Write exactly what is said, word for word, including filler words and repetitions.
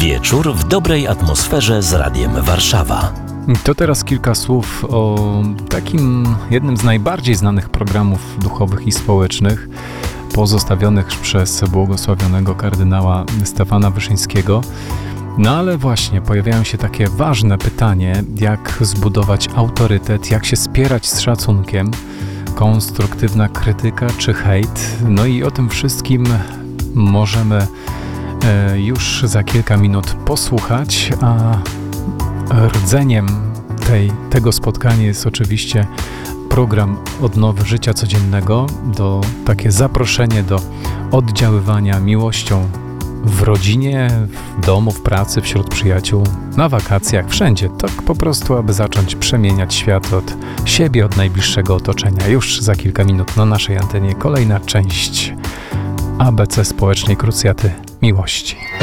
Wieczór w dobrej atmosferze z Radiem Warszawa. To teraz kilka słów o takim jednym z najbardziej znanych programów duchowych i społecznych pozostawionych przez błogosławionego kardynała Stefana Wyszyńskiego. No ale właśnie pojawiają się takie ważne pytanie, jak zbudować autorytet, jak się spierać z szacunkiem, konstruktywna krytyka czy hejt. No i o tym wszystkim możemy już za kilka minut posłuchać, a rdzeniem tej, tego spotkania jest oczywiście program Odnowy Życia Codziennego, do takie zaproszenie do oddziaływania miłością w rodzinie, w domu, w pracy, wśród przyjaciół, na wakacjach, wszędzie. Tak po prostu, aby zacząć przemieniać świat od siebie, od najbliższego otoczenia. Już za kilka minut na naszej antenie kolejna część A B C Społecznej Krucjaty Miłości.